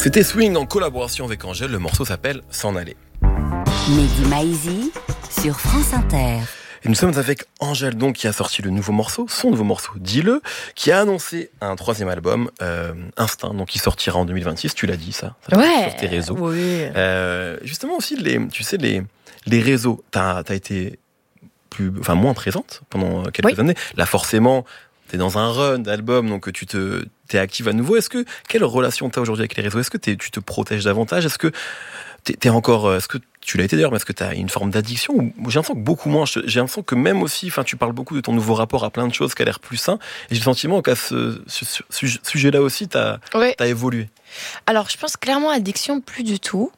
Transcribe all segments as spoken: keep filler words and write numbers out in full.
C'était Swing en collaboration avec Angèle, le morceau s'appelle S'en aller. Mehdi Maizi sur France Inter. Et nous sommes avec Angèle, donc, qui a sorti le nouveau morceau, son nouveau morceau, Dis-le, qui a annoncé un troisième album, euh, Instinct, donc qui sortira en deux mille vingt-six. Tu l'as dit, ça, ça ouais, sur tes réseaux. Oui. Euh, justement aussi, les, tu sais, les, les réseaux, t'as, t'as été plus, enfin, moins présente pendant quelques oui. années. Là, forcément, t'es dans un run d'album, donc tu te, t'es active à nouveau. Est-ce que, quelle relation t'as aujourd'hui avec les réseaux? Est-ce que t'es, tu te protèges davantage? Est-ce que t'es, t'es encore, est-ce que tu l'as été d'ailleurs, mais est-ce que tu as une forme d'addiction? J'ai l'impression que beaucoup moins. J'ai l'impression que même aussi, enfin, tu parles beaucoup de ton nouveau rapport à plein de choses qui a l'air plus sain. Et j'ai le sentiment qu'à ce, ce, ce sujet-là aussi, tu as oui. évolué. Alors, je pense clairement addiction, plus du tout.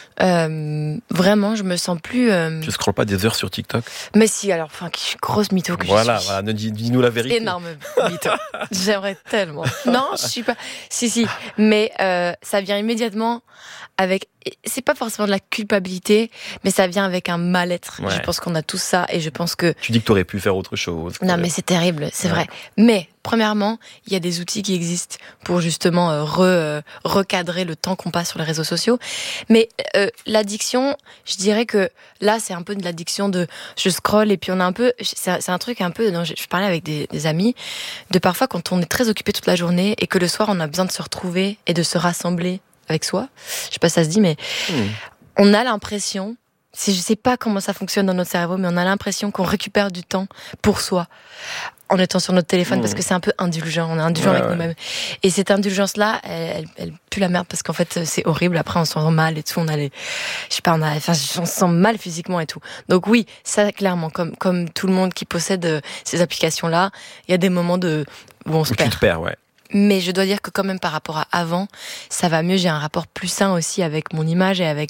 Euh, vraiment, je me sens plus. Euh... Je scrolle pas des heures sur TikTok. Mais si, alors, enfin, je suis grosse mytho que voilà, je suis. Voilà, dis, dis-nous la vérité. Énorme mytho. J'aimerais tellement. Non, je suis pas. Si, si. Mais euh, ça vient immédiatement avec. C'est pas forcément de la culpabilité, mais ça vient avec un mal-être. Ouais. Je pense qu'on a tous ça, et je pense que. Tu dis que t'aurais pu faire autre chose. Non, mais c'est terrible, c'est ouais. vrai. Mais premièrement, il y a des outils qui existent pour justement euh, re, euh, recadrer le temps qu'on passe sur les réseaux sociaux. Mais euh, l'addiction, je dirais que là, c'est un peu de l'addiction de je scrolle et puis on a un peu, c'est, c'est un truc un peu, dont je, je parlais avec des, des amis, de parfois quand on est très occupé toute la journée et que le soir on a besoin de se retrouver et de se rassembler avec soi. Je sais pas si ça se dit, mais mmh. on a l'impression, je sais pas comment ça fonctionne dans notre cerveau, mais on a l'impression qu'on récupère du temps pour soi en étant sur notre téléphone, mmh. parce que c'est un peu indulgent, on est indulgent ouais, avec ouais. nous-mêmes. Et cette indulgence-là, elle, elle, elle pue la merde parce qu'en fait, c'est horrible. Après, on se sent mal et tout, on a les, je sais pas, on a, enfin, on se sent mal physiquement et tout. Donc oui, ça, clairement, comme, comme tout le monde qui possède ces applications-là, il y a des moments de, où on se où perd. Tu te perds, ouais. Mais je dois dire que quand même par rapport à avant, ça va mieux. J'ai un rapport plus sain aussi avec mon image et avec